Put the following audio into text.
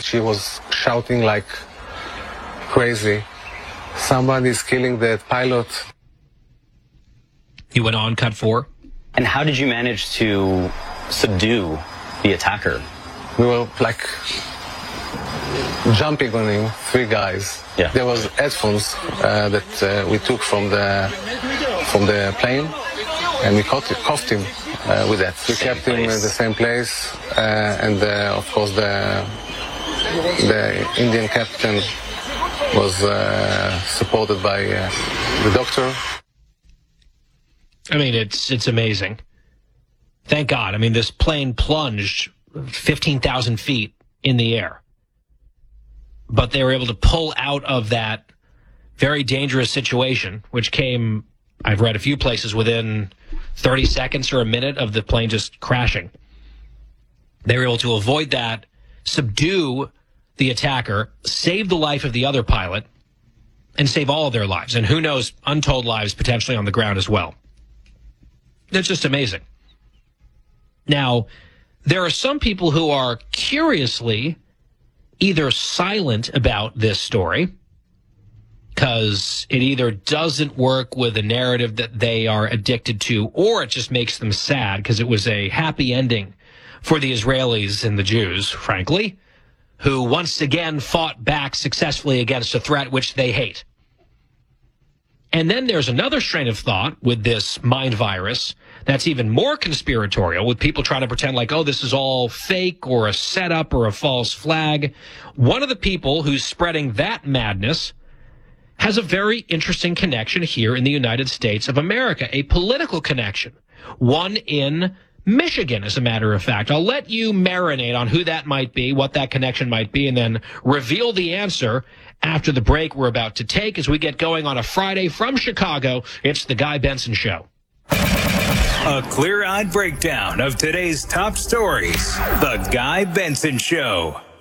she was shouting like crazy. Somebody's killing the pilot. He went on, cut 4. And how did you manage to subdue the attacker? We were like jumping on him, 3 guys. Yeah. There was headphones that we took from the plane, and we cuffed him with that. We kept him in the same place, and of course the Indian captain was supported by the doctor. I mean, it's amazing. Thank God. I mean, this plane plunged 15,000 feet in the air. But they were able to pull out of that very dangerous situation, which came, I've read a few places, within 30 seconds or a minute of the plane just crashing. They were able to avoid that, subdue the attacker, save the life of the other pilot, and save all of their lives. And who knows, untold lives potentially on the ground as well. It's just amazing. Now, there are some people who are curiously either silent about this story because it either doesn't work with a narrative that they are addicted to, or it just makes them sad because it was a happy ending for the Israelis and the Jews, frankly, who once again fought back successfully against a threat which they hate. And then there's another strain of thought with this mind virus that's even more conspiratorial, with people trying to pretend like, oh, this is all fake or a setup or a false flag. One of the people who's spreading that madness has a very interesting connection here in the United States of America, a political connection, one in Michigan, as a matter of fact. I'll let you marinate on who that might be, what that connection might be, and then reveal the answer after the break we're about to take as we get going on a Friday from Chicago. It's The Guy Benson Show. A clear-eyed breakdown of today's top stories. The Guy Benson Show.